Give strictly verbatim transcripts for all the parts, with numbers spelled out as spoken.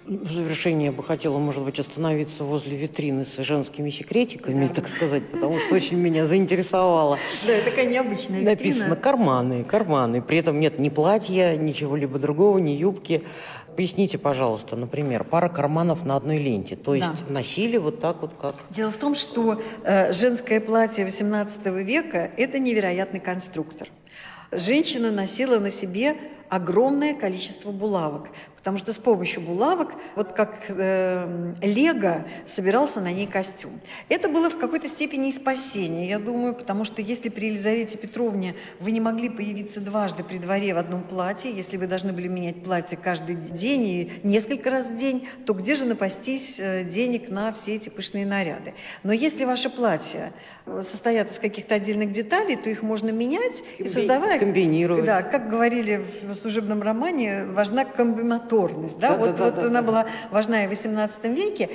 В завершение я бы хотела, может быть, остановиться возле витрины с женскими секретиками, да. так сказать, потому что очень меня заинтересовало. Да, это такая необычная витрина. Написано карманы, карманы. При этом нет ни платья, ничего либо другого, ни юбки. Поясните, пожалуйста, например, пара карманов на одной ленте. То есть да. носили вот так вот как? Дело в том, что э, женское платье восемнадцатого века – это невероятный конструктор. Женщина носила на себе огромное количество булавок, потому что с помощью булавок, вот как э, лего, собирался на ней костюм. Это было в какой-то степени и спасение, я думаю, потому что если при Елизавете Петровне вы не могли появиться дважды при дворе в одном платье, если вы должны были менять платье каждый день и несколько раз в день, то где же напастись денег на все эти пышные наряды? Но если ваше платье состоят из каких-то отдельных деталей, то их можно менять Комби... и создавая... Комбинировать. Да, как говорили в служебном романе, важна комбинаторность. Да? Да, вот да, вот да, она да. была важна и в восемнадцатом веке.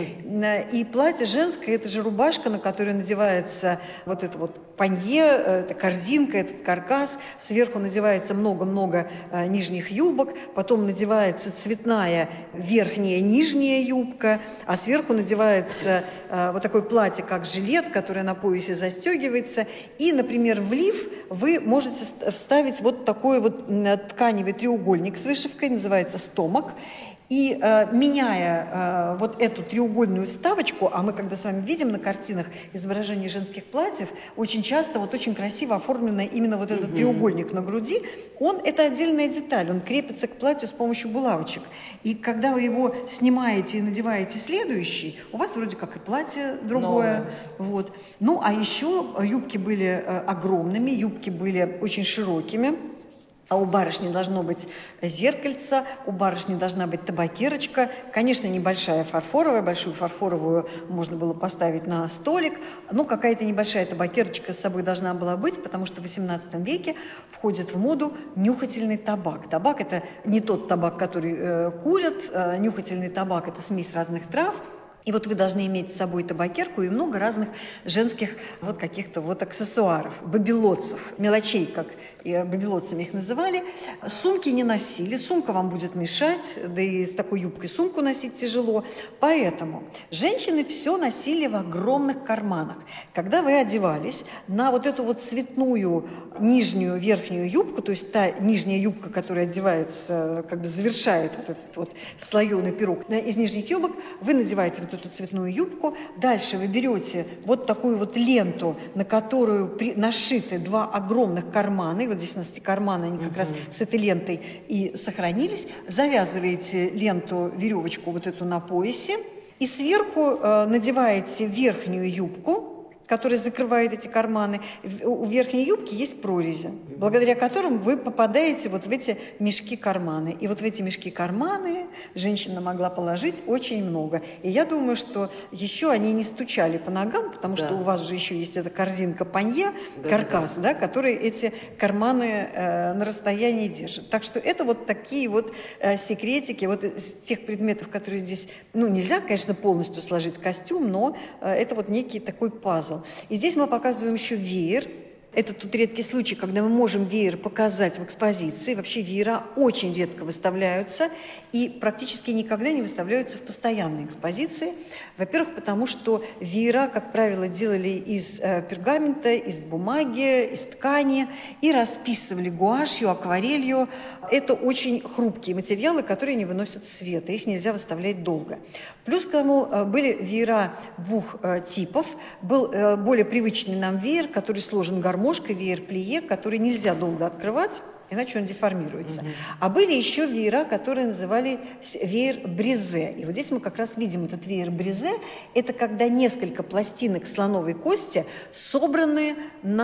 И платье женское – это же рубашка, на которую надевается вот это вот панье, это корзинка, этот каркас. Сверху надевается много-много нижних юбок, потом надевается цветная верхняя нижняя юбка, а сверху надевается вот такое платье, как жилет, которое на поясе застегивается. И, например, в лиф вы можете вставить вот такой вот тканевый треугольник с вышивкой, называется стомок. И э, меняя э, вот эту треугольную вставочку, а мы когда с вами видим на картинах изображение женских платьев, очень часто вот очень красиво оформленный именно вот этот mm-hmm. треугольник на груди, он это отдельная деталь, он крепится к платью с помощью булавочек. И когда вы его снимаете и надеваете следующий, у вас вроде как и платье другое. No. Вот. Ну, а еще юбки были э, огромными, юбки были очень широкими. А у барышни должно быть зеркальце, у барышни должна быть табакерочка. Конечно, небольшая фарфоровая, большую фарфоровую можно было поставить на столик. Ну, какая-то небольшая табакерочка с собой должна была быть, потому что в восемнадцатом веке входит в моду нюхательный табак. Табак – это не тот табак, который э, курят. Э, нюхательный табак – это смесь разных трав. И вот вы должны иметь с собой табакерку и много разных женских вот каких-то вот аксессуаров, бабилотцев, мелочей, как бабилотцами их называли. Сумки не носили, сумка вам будет мешать, да и с такой юбкой сумку носить тяжело. Поэтому женщины все носили в огромных карманах. Когда вы одевались на вот эту вот цветную нижнюю, верхнюю юбку, то есть та нижняя юбка, которая одевается, как бы завершает вот этот вот слоеный пирог из нижних юбок, вы надеваете вот эту цветную юбку. Дальше вы берете вот такую вот ленту, на которую при... нашиты два огромных кармана. И вот здесь у нас эти карманы, они как uh-huh. раз с этой лентой и сохранились. Завязываете ленту, веревочку вот эту на поясе. И сверху э, надеваете верхнюю юбку, которая закрывает эти карманы. У верхней юбки есть прорези, благодаря которым вы попадаете вот в эти мешки-карманы. И вот в эти мешки-карманы женщина могла положить очень много. И я думаю, что еще они не стучали по ногам, потому да. что у вас же еще есть эта корзинка панье, да, каркас, да. Да, который эти карманы э, на расстоянии держит. Так что это вот такие вот э, секретики, вот из тех предметов, которые здесь, ну, нельзя, конечно, полностью сложить костюм, но э, это вот некий такой пазл. И здесь мы показываем еще веер. Это тут редкий случай, когда мы можем веер показать в экспозиции. Вообще веера очень редко выставляются и практически никогда не выставляются в постоянной экспозиции. Во-первых, потому что веера, как правило, делали из э, пергамента, из бумаги, из ткани и расписывали гуашью, акварелью. Это очень хрупкие материалы, которые не выносят света, их нельзя выставлять долго. Плюс к тому э, были веера двух э, типов. Был э, более привычный нам веер, который сложен гармошкой, веер-плие, который нельзя долго открывать, иначе он деформируется. Mm-hmm. А были еще веера, которые называли веер-бризе. И вот здесь мы как раз видим этот веер-бризе. Это когда несколько пластинок слоновой кости собраны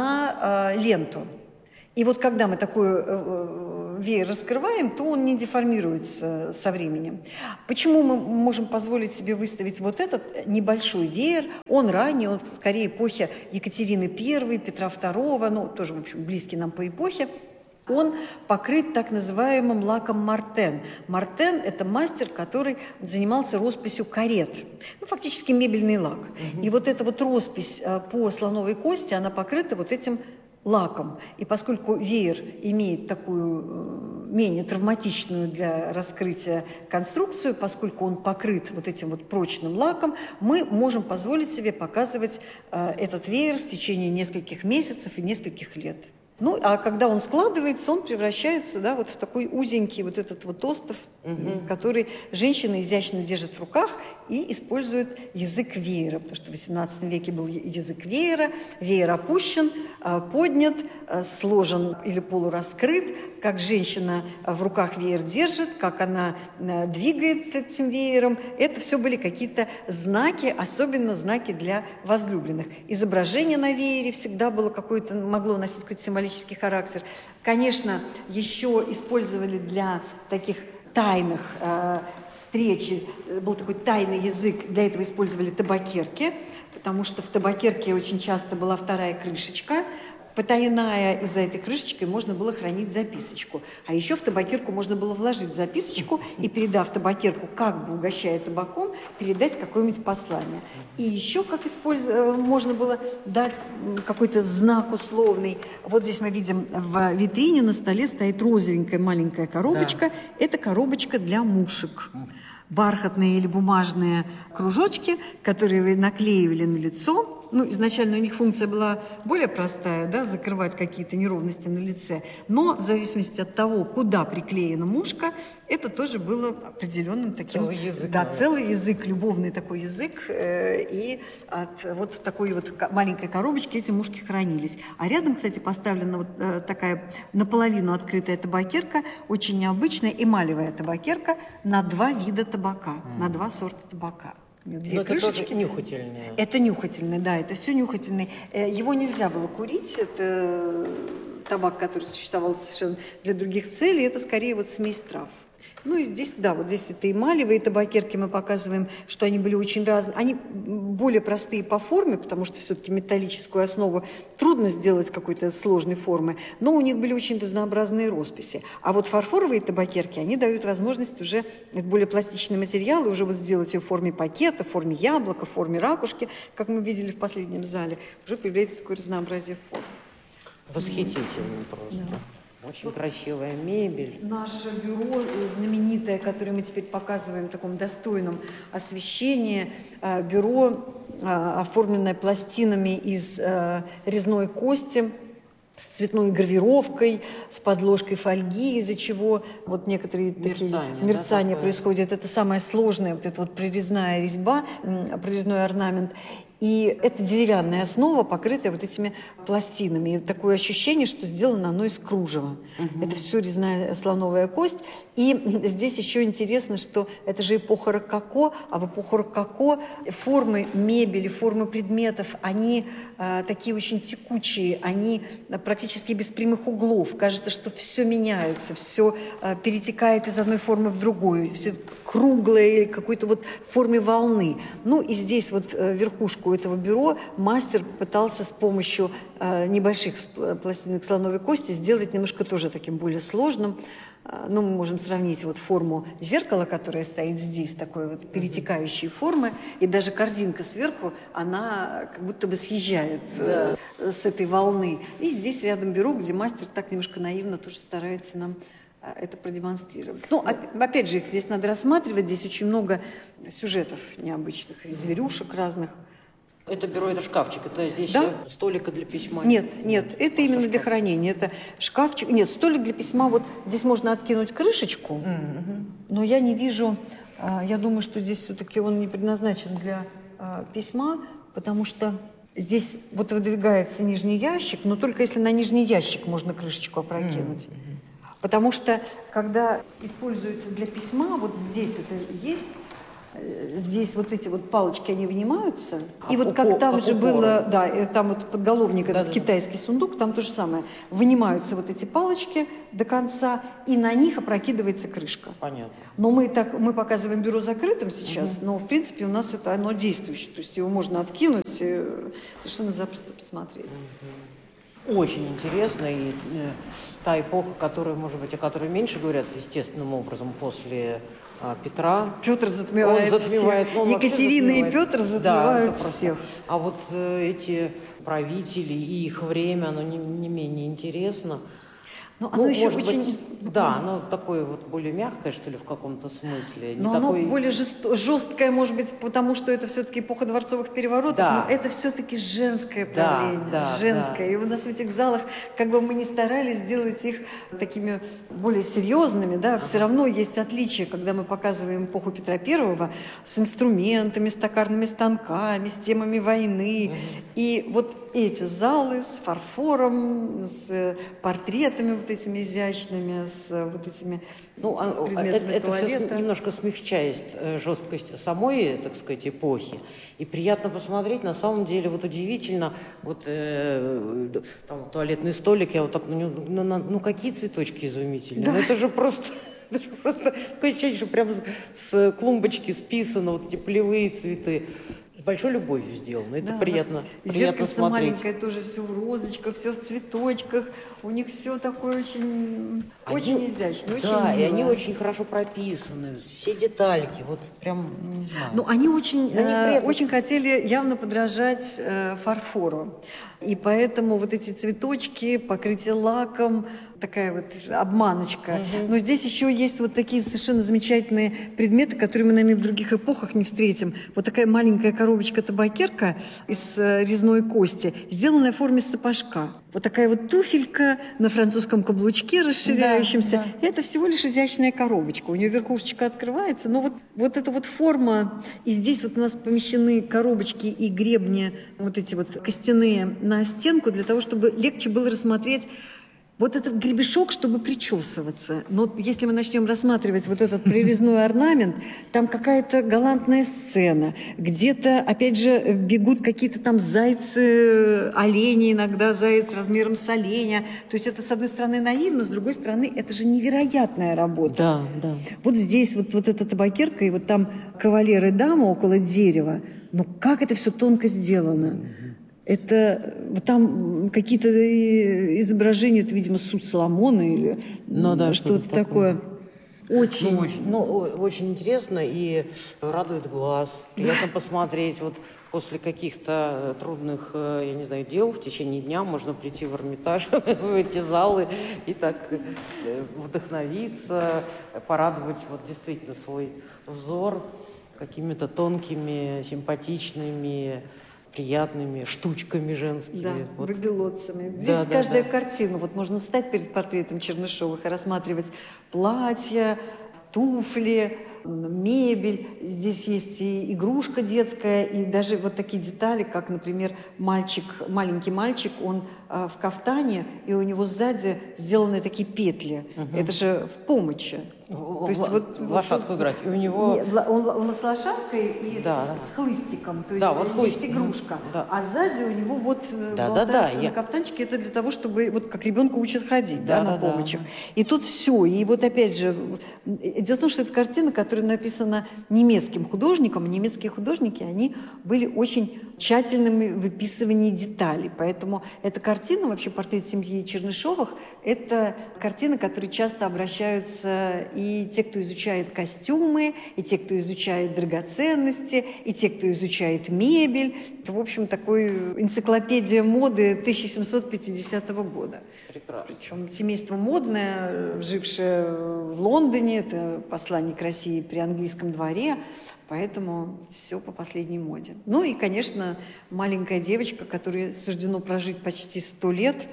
на э, ленту. И вот когда мы такой э, веер раскрываем, то он не деформируется со временем. Почему мы можем позволить себе выставить вот этот небольшой веер? Он ранний, он скорее эпохи Екатерины Первой, Петра Второго, ну, тоже, в общем, близкий нам по эпохе. Он покрыт так называемым лаком Мартен. Мартен – это мастер, который занимался росписью карет. Ну, фактически мебельный лак. Угу. И вот эта вот роспись по слоновой кости, она покрыта вот этим лаком. И поскольку веер имеет такую менее травматичную для раскрытия конструкцию, поскольку он покрыт вот этим вот прочным лаком, мы можем позволить себе показывать э, этот веер в течение нескольких месяцев и нескольких лет. Ну, а когда он складывается, он превращается, да, вот в такой узенький вот этот вот остров, угу. который женщина изящно держит в руках и использует язык веера, потому что в восемнадцатом веке был язык веера, веер опущен, поднят, сложен или полураскрыт, как женщина в руках веер держит, как она двигает этим веером. Это все были какие-то знаки, особенно знаки для возлюбленных. Изображение на веере всегда было какое-то, могло носить какой-то символический характер. Конечно, еще использовали для таких тайных э, встреч, был такой тайный язык, для этого использовали табакерки, потому что в табакерке очень часто была вторая крышечка, потайная, и за этой крышечкой можно было хранить записочку. А еще в табакерку можно было вложить записочку и, передав табакерку, как бы угощая табаком, передать какое-нибудь послание. И еще как использовать, можно было дать какой-то знак условный. Вот здесь мы видим в витрине на столе стоит розовенькая маленькая коробочка. Да. Это коробочка для мушек. Бархатные или бумажные кружочки, которые вы наклеивали на лицо. Ну, изначально у них функция была более простая, да, закрывать какие-то неровности на лице. Но в зависимости от того, куда приклеена мушка, это тоже было определенным таким... Целый язык. Да, целый язык, любовный такой язык. Э, и от вот такой вот маленькой коробочки эти мушки хранились. А рядом, кстати, поставлена вот э, такая наполовину открытая табакерка, очень необычная эмалевая табакерка на два вида табака, mm. на два сорта табака. Две это тоже нюхательные. Это нюхательный, да, это все нюхательный. Его нельзя было курить, это табак, который существовал совершенно для других целей, это скорее вот смесь трав. Ну и здесь, да, вот здесь это эмалевые табакерки, мы показываем, что они были очень разные. Они более простые по форме, потому что все-таки металлическую основу трудно сделать какой-то сложной формы, но у них были очень разнообразные росписи. А вот фарфоровые табакерки, они дают возможность уже более пластичные материалы, уже вот сделать ее в форме пакета, в форме яблока, в форме ракушки, как мы видели в последнем зале. Уже появляется такое разнообразие форм. Восхитительно просто. Да. Очень вот красивая мебель. Наше бюро знаменитое, которое мы теперь показываем в таком достойном освещении, бюро, оформленное пластинами из резной кости, с цветной гравировкой, с подложкой фольги, из-за чего вот некоторые мерцание, такие мерцания да, происходят. Это самая сложная, вот эта вот прорезная резьба, прорезной орнамент. И это деревянная основа, покрытая вот этими пластинами. И такое ощущение, что сделано оно из кружева. Угу. Это все резная слоновая кость. И здесь еще интересно, что это же эпоха рококо, а в эпоху рококо формы мебели, формы предметов, они э, такие очень текучие, они практически без прямых углов. Кажется, что все меняется, все э, перетекает из одной формы в другую, все круглое, какой-то вот в форме волны. Ну и здесь вот э, верхушку этого бюро мастер пытался с помощью э, небольших пластинок слоновой кости сделать немножко тоже таким более сложным. Э, ну, мы можем сравнить вот форму зеркала, которое стоит здесь, такой вот перетекающей формы, и даже картинка сверху, она как будто бы съезжает э, с этой волны. И здесь рядом бюро, где мастер так немножко наивно тоже старается нам это продемонстрировать. Ну, опять же, здесь надо рассматривать, здесь очень много сюжетов необычных, зверюшек разных. Это бюро, это шкафчик, это здесь да? столика для письма? Нет, нет, это именно шкаф. Для хранения, это шкафчик, нет, столик для письма, вот здесь можно откинуть крышечку, mm-hmm. но я не вижу, я думаю, что здесь все-таки он не предназначен для письма, потому что здесь вот выдвигается нижний ящик, но только если на нижний ящик можно крышечку опрокинуть. Mm-hmm. Потому что, когда используется для письма, вот здесь это есть, здесь вот эти вот палочки, они вынимаются. А и вот как упор, там как же упор. Было, да, там вот подголовник, да, этот да. китайский сундук, там то же самое. Вынимаются вот эти палочки до конца, и на них опрокидывается крышка. Понятно. Но мы, так, мы показываем бюро закрытым сейчас, угу. но, в принципе, у нас это оно действующее. То есть его можно откинуть и совершенно запросто посмотреть. Угу. Очень интересно, и э, та эпоха, которая, может быть, о которой меньше говорят естественным образом после Петра. Петр затмевает, он затмевает всех. Екатерина затмевает. И Петр затмевают да, всех. А вот э, эти правители и их время, оно не, не менее интересно. Но оно ну, еще может очень... быть, да, оно такое вот более мягкое, что ли, в каком-то смысле. Но не оно такой... более жест... жесткое, может быть, потому что это все-таки эпоха дворцовых переворотов, да. но это все-таки женское правление, да, да, женское. Да. И у нас в этих залах, как бы мы ни старались сделать их такими более серьезными, да, ага. все равно есть отличия, когда мы показываем эпоху Петра Первого с инструментами, с токарными станками, с темами войны. Угу. И вот эти залы с фарфором, с портретами вот этими изящными, с вот этими ну, предметами это, туалета. Это все немножко смягчает жесткость самой, так сказать, эпохи. И приятно посмотреть, на самом деле, вот удивительно, вот э, там туалетный столик, я вот так, ну, ну, ну какие цветочки изумительные. Да. Ну, это же просто... Это же просто такое ощущение, что прямо с клумбочки списано вот эти полевые цветы. Большой любовью сделано. Это да, приятно, приятно смотреть. Маленькое тоже все в розочках, все в цветочках. У них все такое очень, они, очень изящно, очень Да, мило. И они очень хорошо прописаны, все детальки. Вот прям, не знаю. Ну, они очень, э, очень хотели явно подражать э, фарфору. И поэтому вот эти цветочки, покрытие лаком, такая вот обманочка. Угу. Но здесь еще есть вот такие совершенно замечательные предметы, которые мы, наверное, в других эпохах не встретим. Вот такая маленькая коробочка-табакерка из резной кости, сделанная в форме сапожка. Вот такая вот туфелька на французском каблучке расширяющемся. Да, да. Это всего лишь изящная коробочка. У нее верхушечка открывается. Но вот, вот эта вот форма, и здесь вот у нас помещены коробочки и гребни, вот эти вот костяные, на стенку, для того, чтобы легче было рассмотреть вот этот гребешок, чтобы причесываться. Но если мы начнем рассматривать вот этот прирезной орнамент, там какая-то галантная сцена. Где-то, опять же, бегут какие-то там зайцы, олени, иногда заяц размером с оленя. То есть это, с одной стороны, наивно, с другой стороны, это же невероятная работа. Да, да. Вот здесь вот, вот эта табакерка, и вот там кавалер и дама около дерева. Ну как это все тонко сделано. Это там какие-то изображения, это, видимо, суд Соломона или ну, да, что-то, что-то такое. такое. Очень. Ну, очень, ну, очень интересно и радует глаз. Приятно посмотреть. Вот после каких-то трудных, я не знаю, дел в течение дня можно прийти в Эрмитаж, в эти залы и так вдохновиться, порадовать вот действительно свой взор какими-то тонкими, симпатичными, приятными штучками женскими. Да, вот. бабилотцами. Здесь да, каждая да, да. картина. Вот можно встать перед портретом Чернышевых и рассматривать платья, туфли, мебель. Здесь есть и игрушка детская, и даже вот такие детали, как, например, мальчик, маленький мальчик, он э, в кафтане, и у него сзади сделаны такие петли. Угу. Это же в помощи. То есть вот, в лошадку вот, играть. И у него... Нет, он, он с лошадкой и да. с хлыстиком. То есть да, вот есть игрушка. Да. А сзади у него вот да, болтается да, да, на я... кафтанчике. Это для того, чтобы вот как ребенка учат ходить, да, да, на да, помощи. Да. И тут все. И вот опять же, дело в том, что это картина, которая написана немецким художником. И немецкие художники, они были очень тщательными в выписывании деталей. Поэтому эта картина, вообще портрет семьи Чернышевых, это картина, к которой часто обращаются и те, кто изучает костюмы, и те, кто изучает драгоценности, и те, кто изучает мебель. Это, в общем, такой энциклопедия моды тысяча семьсот пятидесятого года. Прекрасно. Причем семейство модное, жившее в Лондоне, это посланник России при английском дворе, поэтому все по последней моде. Ну и, конечно, маленькая девочка, которой суждено прожить почти сто лет,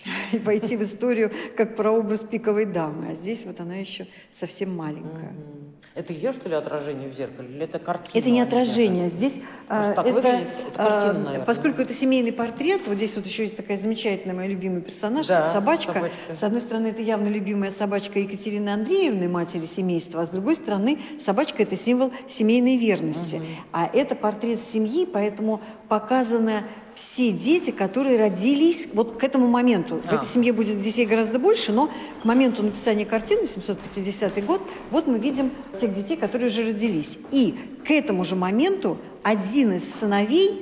и войти в историю как прообраз пиковой дамы. А здесь вот она еще совсем маленькая. Это ее, что ли, отражение в зеркале? Или это картина? Это не отражение. Здесь а, это, это картина, а, поскольку это семейный портрет, вот здесь вот еще есть такая замечательная моя любимая персонаж, да, собачка. собачка. С одной стороны, это явно любимая собачка Екатерины Андреевны, матери семейства, а с другой стороны, собачка – это символ семейной верности. Угу. А это портрет семьи, поэтому показано все дети, которые родились вот к этому моменту. А. В этой семье будет детей гораздо больше, но к моменту написания картины, семьсот пятидесятый год, вот мы видим тех детей, которые уже родились. И к этому же моменту один из сыновей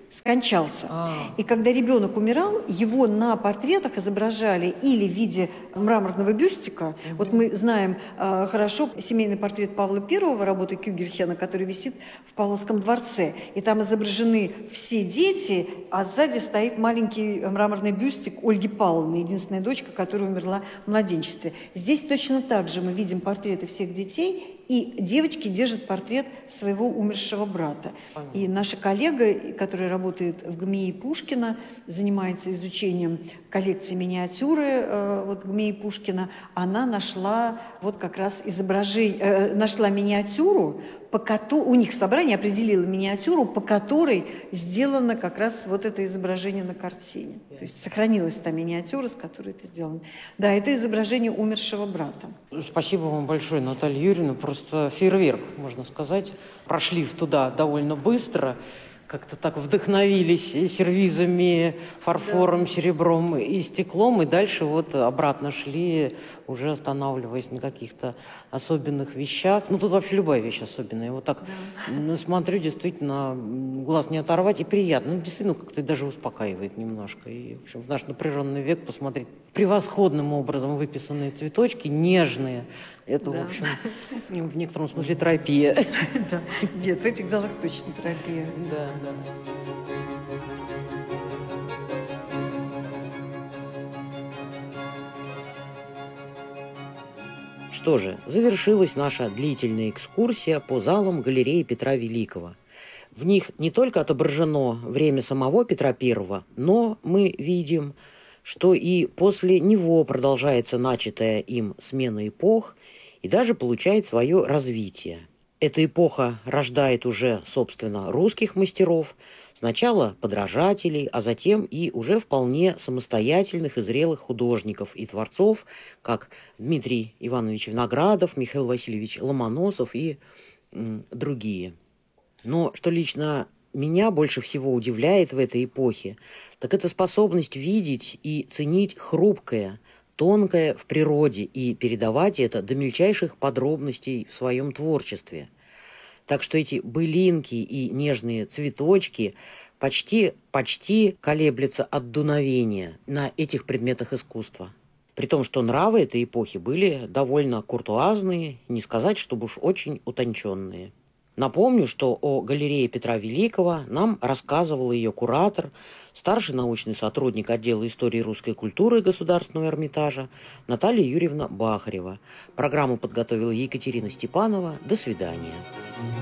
скончался. А. И когда ребенок умирал, его на портретах изображали или в виде мраморного бюстика. Угу. Вот мы знаем э, хорошо семейный портрет Павла Первого, работы Кюгельхена, который висит в Павловском дворце. И там изображены все дети, а сзади стоит маленький мраморный бюстик Ольги Павловны, единственная дочка, которая умерла в младенчестве. Здесь точно так же мы видим портреты всех детей, и девочки держат портрет своего умершего брата. Понятно. И наша коллега, которая работает в ГМИ Пушкина, занимается изучением коллекции миниатюры э, вот, ГМИ Пушкина, она нашла вот как раз изображение, э, нашла миниатюру, по которой, у них в собрании определила миниатюру, по которой сделано как раз вот это изображение на картине. То есть сохранилась та миниатюра, с которой это сделано. Да, это изображение умершего брата. Спасибо вам большое, Наталья Юрьевна. Просто фейерверк, можно сказать. Прошли туда довольно быстро. Как-то так вдохновились сервизами, фарфором, да. серебром и стеклом. И дальше вот обратно шли, уже останавливаясь на каких-то особенных вещах. Ну, тут вообще любая вещь особенная. Вот так да. смотрю, действительно, глаз не оторвать. И приятно. Ну, действительно, как-то даже успокаивает немножко. И, в общем, в наш напряженный век посмотреть превосходным образом выписанные цветочки, нежные. Это, да. в общем, в некотором смысле терапия. Да. Нет, в этих залах точно терапия. Да, да. Что же, завершилась наша длительная экскурсия по залам галереи Петра Великого. В них не только отображено время самого Петра Первого, но мы видим, что и после него продолжается начатая им смена эпох и даже получает свое развитие. Эта эпоха рождает уже, собственно, русских мастеров, сначала подражателей, а затем и уже вполне самостоятельных и зрелых художников и творцов, как Дмитрий Иванович Виноградов, Михаил Васильевич Ломоносов и м, другие. Но что лично меня больше всего удивляет в этой эпохе, так это способность видеть и ценить хрупкое, тонкое в природе и передавать это до мельчайших подробностей в своем творчестве. Так что эти былинки и нежные цветочки почти, почти колеблются от дуновения на этих предметах искусства. При том, что нравы этой эпохи были довольно куртуазные, не сказать, чтобы уж очень утонченные. Напомню, что о галерее Петра Великого нам рассказывал ее куратор, старший научный сотрудник отдела истории русской культуры Государственного Эрмитажа Наталья Юрьевна Бахарева. Программу подготовила Екатерина Степанова. До свидания.